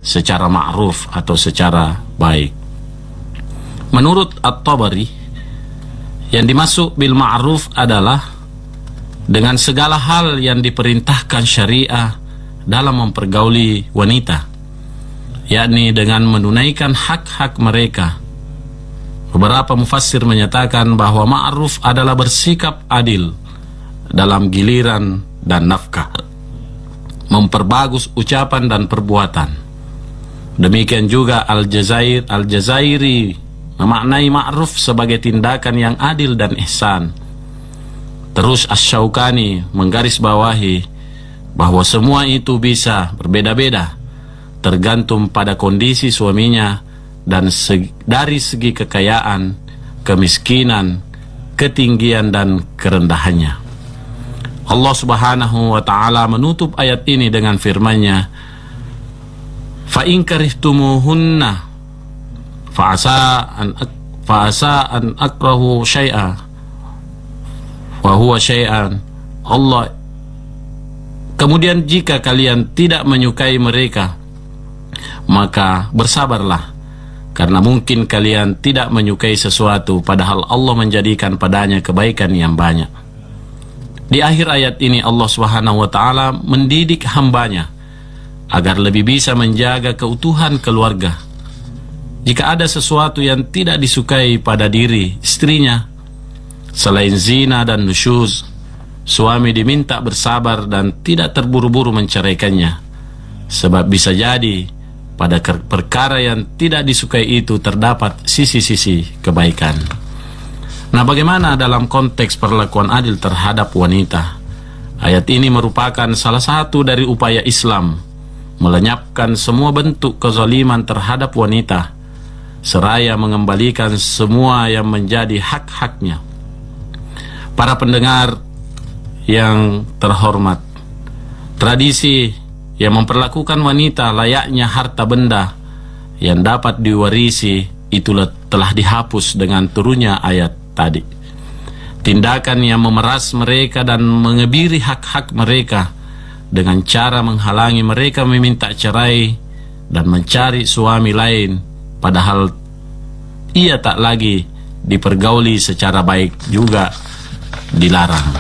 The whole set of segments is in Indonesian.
secara ma'ruf atau secara baik. Menurut At-Tabari, yang dimaksud bil ma'ruf adalah dengan segala hal yang diperintahkan syariah dalam mempergauli wanita, yakni dengan menunaikan hak-hak mereka. Beberapa mufassir menyatakan bahwa ma'ruf adalah bersikap adil dalam giliran dan nafkah, memperbagus ucapan dan perbuatan. Demikian juga Al-Jazairi memaknai ma'ruf sebagai tindakan yang adil dan ihsan. Terus Asy-Syaukani menggarisbawahi bahwa semua itu bisa berbeda-beda tergantung pada kondisi suaminya dan dari segi kekayaan, kemiskinan, ketinggian dan kerendahannya. Allah Subhanahu wa taala menutup ayat ini dengan firman-Nya, "Fa in karihtumuhunna fa'asa an akrahu syai'a wa huwa syai'an." Allah, kemudian jika kalian tidak menyukai mereka, maka bersabarlah, karena mungkin kalian tidak menyukai sesuatu padahal Allah menjadikan padanya kebaikan yang banyak. Di akhir ayat ini Allah Subhanahu wa taala mendidik hambanya agar lebih bisa menjaga keutuhan keluarga. Jika ada sesuatu yang tidak disukai pada diri istrinya selain zina dan nusyuz, suami diminta bersabar dan tidak terburu-buru menceraikannya, sebab bisa jadi pada perkara yang tidak disukai itu terdapat sisi-sisi kebaikan. Nah, bagaimana dalam konteks perlakuan adil terhadap wanita? Ayat ini merupakan salah satu dari upaya Islam melenyapkan semua bentuk kezaliman terhadap wanita, seraya mengembalikan semua yang menjadi hak-haknya. Para pendengar yang terhormat, tradisi yang memperlakukan wanita layaknya harta benda yang dapat diwarisi itulah telah dihapus dengan turunnya ayat tadi. Tindakan yang memeras mereka dan mengebiri hak-hak mereka dengan cara menghalangi mereka meminta cerai dan mencari suami lain, padahal ia tak lagi dipergauli secara baik, juga dilarang.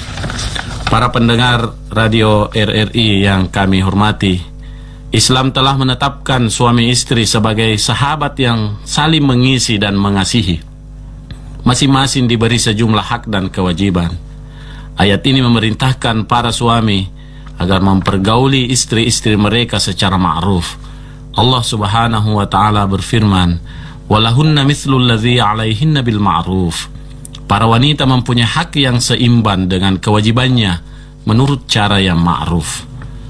Para pendengar radio RRI yang kami hormati, Islam telah menetapkan suami istri sebagai sahabat yang saling mengisi dan mengasihi. Masing-masing diberi sejumlah hak dan kewajiban. Ayat ini memerintahkan para suami agar mempergauli istri-istri mereka secara ma'ruf. Allah Subhanahu wa taala berfirman, "Walahunna mithlul ladzi 'alaihinna bil ma'ruf." Para wanita mempunyai hak yang seimbang dengan kewajibannya menurut cara yang ma'ruf.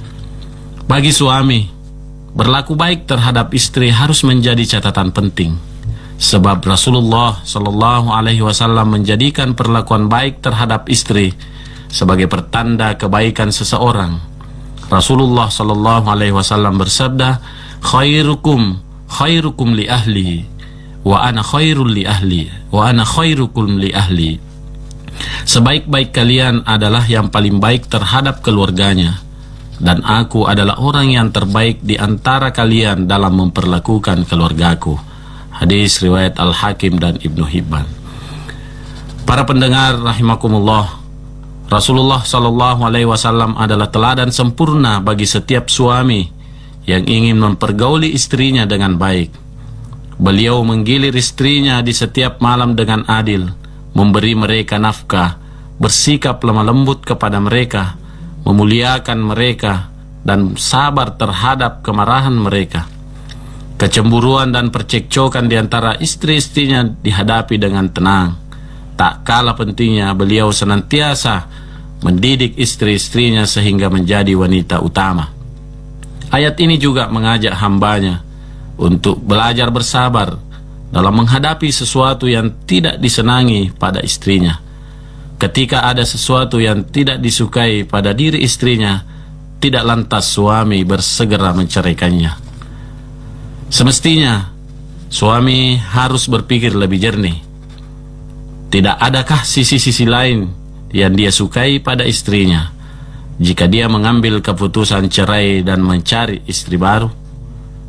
Bagi suami, berlaku baik terhadap istri harus menjadi catatan penting, sebab Rasulullah Shallallahu Alaihi Wasallam menjadikan perlakuan baik terhadap istri sebagai pertanda kebaikan seseorang. Rasulullah Shallallahu Alaihi Wasallam bersabda, khairukum li ahli, wa ana khairul li ahli, wa ana khairukum li ahli. Sebaik-baik kalian adalah yang paling baik terhadap keluarganya, dan aku adalah orang yang terbaik di antara kalian dalam memperlakukan keluargaku. Hadis riwayat Al-Hakim dan Ibnu Hibban. Para pendengar rahimakumullah, Rasulullah Shallallahu Alaihi Wasallam adalah teladan sempurna bagi setiap suami yang ingin mempergauli istrinya dengan baik. Beliau menggilir istrinya di setiap malam dengan adil, memberi mereka nafkah, bersikap lemah lembut kepada mereka, memuliakan mereka, dan sabar terhadap kemarahan mereka. Kecemburuan dan percekcokan di antara istri-istrinya dihadapi dengan tenang. Tak kalah pentingnya beliau senantiasa mendidik istri-istrinya sehingga menjadi wanita utama. Ayat ini juga mengajak hambanya untuk belajar bersabar dalam menghadapi sesuatu yang tidak disenangi pada istrinya. Ketika ada sesuatu yang tidak disukai pada diri istrinya, tidak lantas suami bersegera menceraikannya. Semestinya suami harus berpikir lebih jernih. Tidak adakah sisi-sisi lain yang dia sukai pada istrinya jika dia mengambil keputusan cerai dan mencari istri baru?